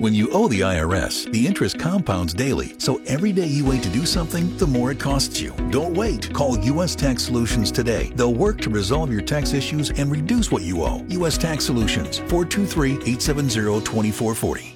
When you owe the IRS, the interest compounds daily, so every day you wait to do something, the more it costs you. Don't wait. Call U.S. Tax Solutions today. They'll work to resolve your tax issues and reduce what you owe. U.S. Tax Solutions, 423-870-2440.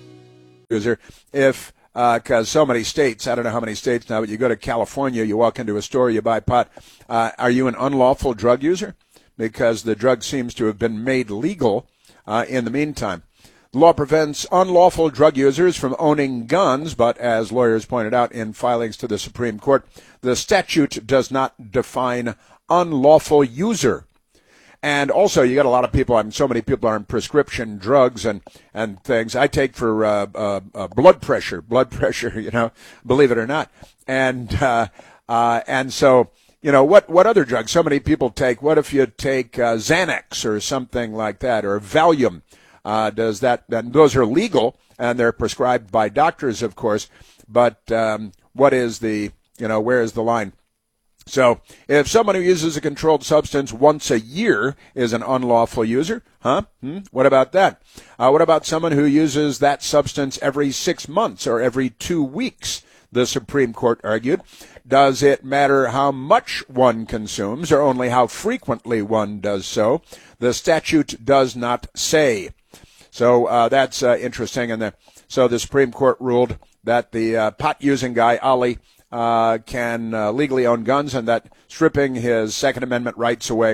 If because so many states, I don't know how many states now, but you go to California, you walk into a store, you buy pot. Are you an unlawful drug user? Because the drug seems to have been made legal in the meantime. The law prevents unlawful drug users from owning guns, but as lawyers pointed out in filings to the Supreme Court, the statute does not define unlawful user. And also, you got a lot of people, so many people are on prescription drugs and things. I take for blood pressure, believe it or not. And so, what other drugs? So many people take, what if you take Xanax or something like that, or Valium? Those are legal, and they're prescribed by doctors, of course, but what is where is the line? So if someone who uses a controlled substance once a year is an unlawful user, what about that? What about someone who uses that substance every 6 months or every 2 weeks? The Supreme Court argued. Does it matter how much one consumes or only how frequently one does so? The statute does not say. So that's interesting. And so the Supreme Court ruled that the pot-using guy, Ali, can legally own guns, and that stripping his Second Amendment rights away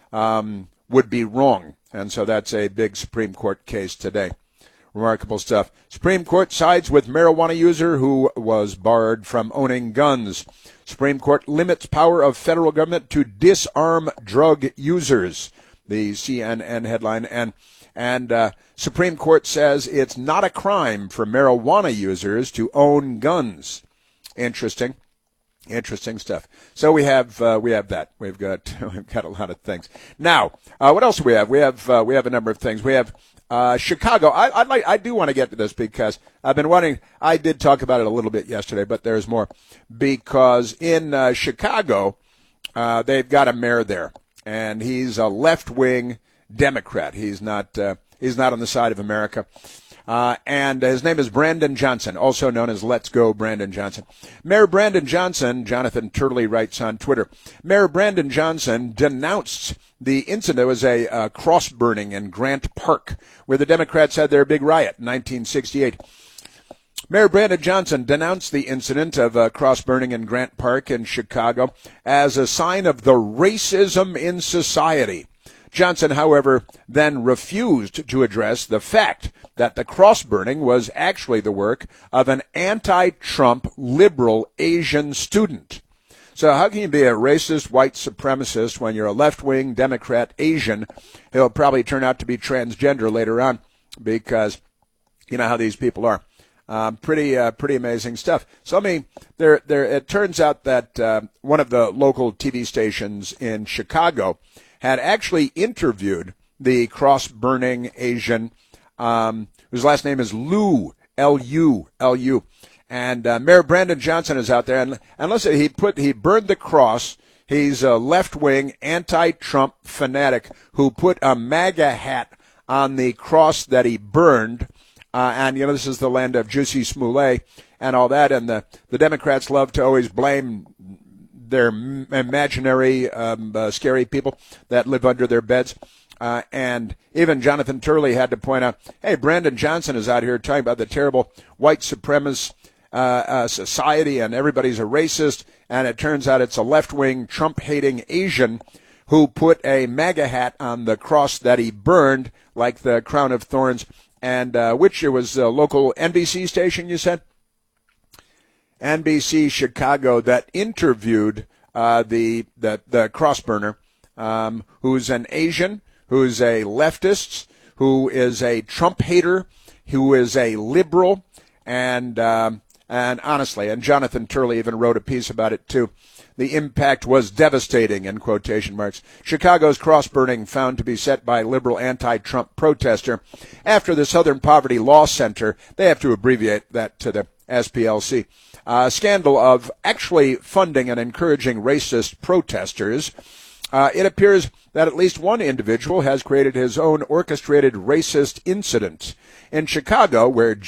would be wrong. And so that's a big Supreme Court case today. Remarkable stuff. Supreme Court sides with marijuana user who was barred from owning guns. Supreme Court limits power of federal government to disarm drug users. The CNN headline. And Supreme Court says it's not a crime for marijuana users to own guns. Interesting stuff. So we have that. We've got a lot of things. Now, what else do we have? We have a number of things. We have Chicago. I do want to get to this because I've been wanting. I did talk about it a little bit yesterday, but there's more because in Chicago they've got a mayor there, and he's a left-wing Democrat. He's not on the side of America. And his name is Brandon Johnson, also known as Let's Go Brandon Johnson. Mayor Brandon Johnson, Jonathan Turley writes on Twitter, Mayor Brandon Johnson denounced the incident. There was a cross burning in Grant Park where the Democrats had their big riot in 1968. Mayor Brandon Johnson denounced the incident of cross burning in Grant Park in Chicago as a sign of the racism in society. Johnson, however, then refused to address the fact that the cross-burning was actually the work of an anti-Trump liberal Asian student. So how can you be a racist white supremacist when you're a left-wing Democrat Asian? He'll probably turn out to be transgender later on because you know how these people are. Pretty amazing stuff. So it turns out that one of the local TV stations in Chicago had actually interviewed the cross-burning Asian, whose last name is Liu, L-U. And Mayor Brandon Johnson is out there, and listen, he burned the cross. He's a left-wing, anti-Trump fanatic who put a MAGA hat on the cross that he burned. And, this is the land of Jussie Smollett and all that, and the Democrats love to always blame their imaginary, scary people that live under their beds. And even Jonathan Turley had to point out, hey, Brandon Johnson is out here talking about the terrible white supremacist society and everybody's a racist. And it turns out it's a left-wing, Trump-hating Asian who put a MAGA hat on the cross that he burned, like the crown of thorns. And which it was a local NBC station, you said? NBC Chicago that interviewed the cross burner, who's an Asian, who's a leftist, who is a Trump hater, who is a liberal, and honestly, and Jonathan Turley even wrote a piece about it too. The impact was devastating, in quotation marks. Chicago's cross-burning found to be set by liberal anti-Trump protester. After the Southern Poverty Law Center, they have to abbreviate that to the SPLC, scandal of actually funding and encouraging racist protesters. It appears that at least one individual has created his own orchestrated racist incident. In Chicago, where